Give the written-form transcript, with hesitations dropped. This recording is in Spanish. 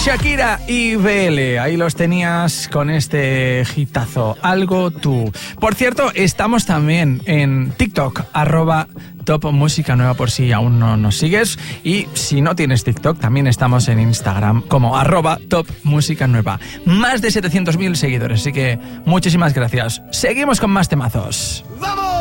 Shakira y BL, ahí los tenías con este hitazo, Algo Tú. Por cierto, estamos también en TikTok, @Top Música Nueva, por si aún no nos sigues. Y si no tienes TikTok, también estamos en Instagram como @Top Música Nueva. Más de 700.000 seguidores, así que muchísimas gracias. Seguimos con más temazos. ¡Vamos!